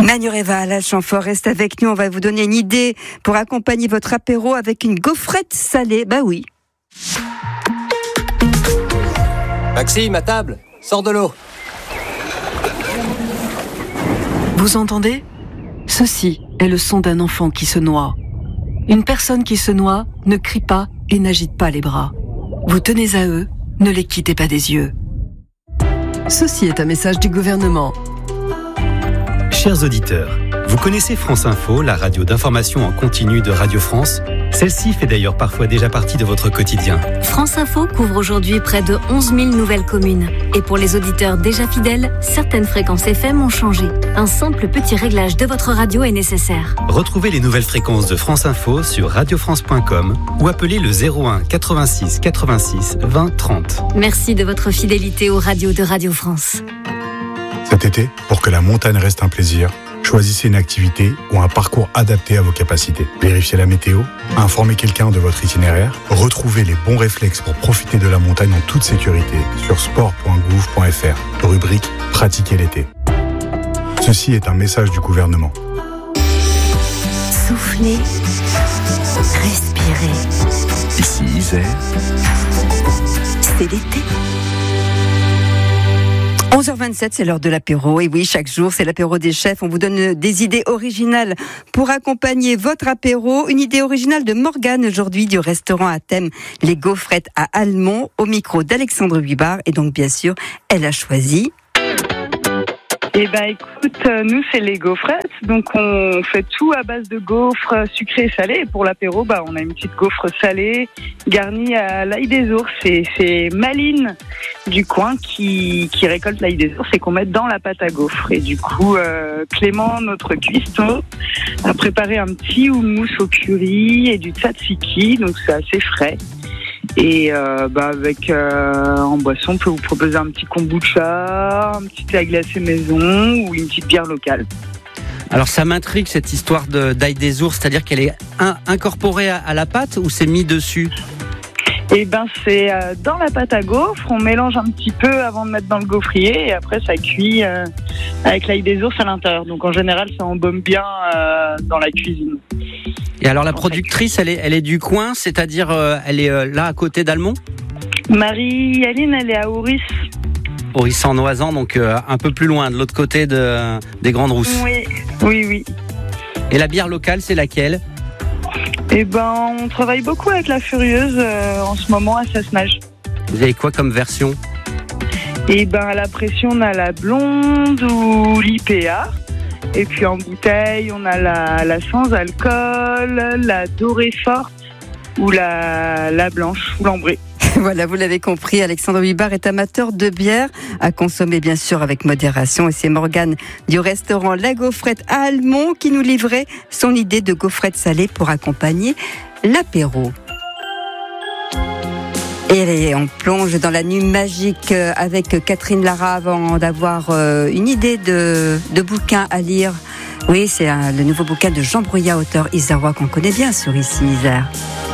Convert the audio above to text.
Manureva, la Chamfort, reste avec nous. On va vous donner une idée pour accompagner votre apéro avec une gaufrette salée. Bah oui. Maxime, à table, sors de l'eau. Vous entendez ? Ceci est le son d'un enfant qui se noie. Une personne qui se noie ne crie pas et n'agite pas les bras. Vous tenez à eux, ne les quittez pas des yeux. Ceci est un message du gouvernement. Chers auditeurs, vous connaissez France Info, la radio d'information en continu de Radio France ? Celle-ci fait d'ailleurs parfois déjà partie de votre quotidien. France Info couvre aujourd'hui près de 11 000 nouvelles communes. Et pour les auditeurs déjà fidèles, certaines fréquences FM ont changé. Un simple petit réglage de votre radio est nécessaire. Retrouvez les nouvelles fréquences de France Info sur radiofrance.com ou appelez le 01 86 86 20 30. Merci de votre fidélité aux radios de Radio France. Cet été, pour que la montagne reste un plaisir, choisissez une activité ou un parcours adapté à vos capacités. Vérifiez la météo, informez quelqu'un de votre itinéraire, retrouvez les bons réflexes pour profiter de la montagne en toute sécurité sur sport.gouv.fr, rubrique « Pratiquer l'été ». Ceci est un message du gouvernement. Soufflez, respirez. Ici Isère. C'est l'été. 11h27, c'est l'heure de l'apéro. Et oui, chaque jour, c'est l'apéro des chefs. On vous donne des idées originales pour accompagner votre apéro. Une idée originale de Morgane aujourd'hui du restaurant à thème Les Gaufrettes à Almont, au micro d'Alexandre Huibard. Et donc, bien sûr, elle a choisi... Eh ben écoute, nous c'est les gaufrettes, donc on fait tout à base de gaufres sucrées et salées. Et pour l'apéro, on a une petite gaufre salée garnie à l'ail des ours. C'est Maline du coin qui récolte l'ail des ours et qu'on met dans la pâte à gaufres. Et du coup, Clément, notre cuistot, a préparé un petit houmous au curry et du tzatziki, donc c'est assez frais. Et avec en boisson, on peut vous proposer un petit kombucha, un petit thé à glacé maison ou une petite bière locale. Alors ça m'intrigue cette histoire d'ail des ours, c'est-à-dire qu'elle est incorporée à la pâte ou c'est mis dessus ? Eh ben c'est dans la pâte à gaufres, on mélange un petit peu avant de mettre dans le gaufrier et après ça cuit avec l'ail des ours à l'intérieur. Donc en général ça embaume bien dans la cuisine. Et alors la productrice, elle est du coin, c'est-à-dire elle est là à côté d'Almont ? Marie-Aline, elle est à Auris. Auris-en-Oisan, donc un peu plus loin, de l'autre côté des Grandes Rousses. Oui. Et la bière locale, c'est laquelle ? Eh ben, on travaille beaucoup avec la Furieuse en ce moment à Sassenage. Vous avez quoi comme version ? Eh ben, à la pression, on a la blonde ou l'IPA. Et puis en bouteille, on a la sans alcool, la dorée forte ou la blanche ou l'ambrée. Voilà, vous l'avez compris, Alexandre Huibard est amateur de bière, à consommer bien sûr avec modération. Et c'est Morgane du restaurant La Gaufrette à Almont qui nous livrait son idée de gaufrette salée pour accompagner l'apéro. Et on plonge dans la nuit magique avec Catherine Lara avant d'avoir une idée de bouquin à lire. Oui, c'est le nouveau bouquin de Jean Brouillat, auteur isérois qu'on connaît bien sur Ici Isère.